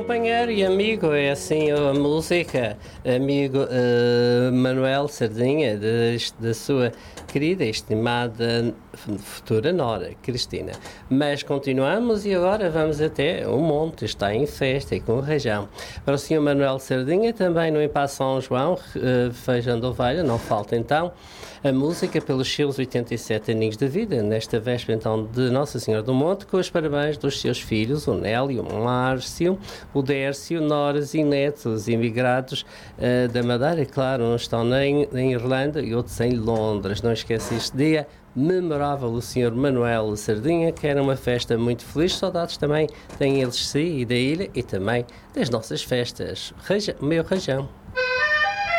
companheiro e amigo, é assim a música, amigo Manuel Sardinha, da sua querida e estimada futura nora, Cristina. Mas continuamos e agora vamos até o monte, está em festa e com rajão. Para o Sr. Manuel Sardinha, também no Impasse São João, feijão de ovelha, não falta então a música pelos seus 87 aninhos de vida, nesta véspera então de Nossa Senhora do Monte, com os parabéns dos seus filhos, o Nélio, o Márcio, o Dércio, noras e netos, imigrados da Madeira, claro, uns estão em Irlanda e outros em Londres. Não esquece este dia memorável o Sr. Manuel Sardinha, que era uma festa muito feliz. Saudades também têm eles de si e da ilha e também das nossas festas. Meu rajão.